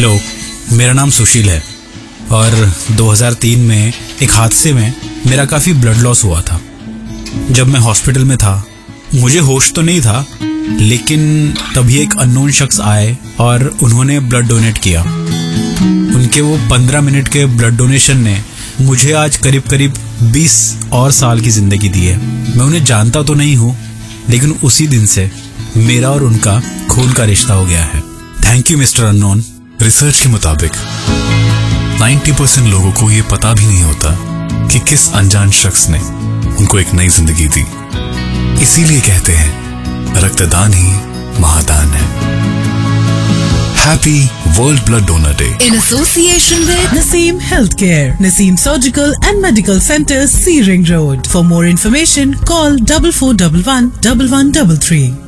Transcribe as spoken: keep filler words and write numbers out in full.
Hello, मेरा नाम सुशील है और दो हज़ार तीन में एक हादसे में मेरा काफ़ी ब्लड लॉस हुआ था। जब मैं हॉस्पिटल में था मुझे होश तो नहीं था, लेकिन तभी एक अननोन शख्स आए और उन्होंने ब्लड डोनेट किया। उनके वो पंद्रह मिनट के ब्लड डोनेशन ने मुझे आज करीब करीब बीस और साल की ज़िंदगी दी है। मैं उन्हें जानता तो नहीं हूँ, लेकिन उसी दिन से मेरा और उनका खून का रिश्ता हो गया है। Thank you mister unknown. Research के मुताबिक नब्बे परसेंट लोगों को ये पता भी नहीं होता कि किस अनजान शख्स ने उनको एक नई जिंदगी दी। इसीलिए कहते हैं रक्तदान ही महादान है। Happy world blood donor day in association with Naseem Healthcare, Naseem Surgical and Medical Center, C Ring Road. For more information, call double four double one double one double three.